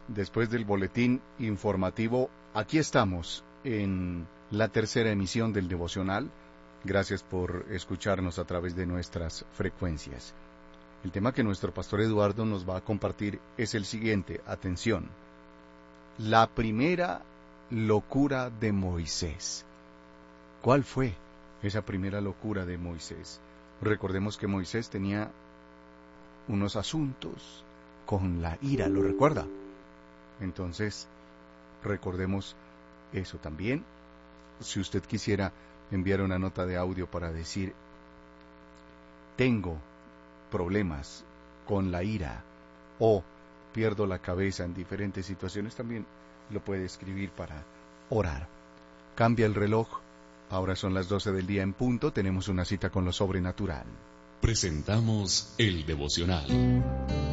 después del boletín informativo, aquí estamos en la tercera emisión del devocional. Gracias por escucharnos a través de nuestras frecuencias. El tema que nuestro pastor Eduardo nos va a compartir es el siguiente. Atención. La primera locura de Moisés. ¿Cuál fue esa primera locura de Moisés? Recordemos que Moisés tenía unos asuntos con la ira, ¿lo recuerda? Entonces, recordemos eso también. Si usted quisiera enviar una nota de audio para decir, tengo problemas con la ira o pierdo la cabeza en diferentes situaciones, también lo puede escribir para orar. Cambia el reloj, ahora son las 12 del día en punto, tenemos una cita con lo sobrenatural. Presentamos el devocional.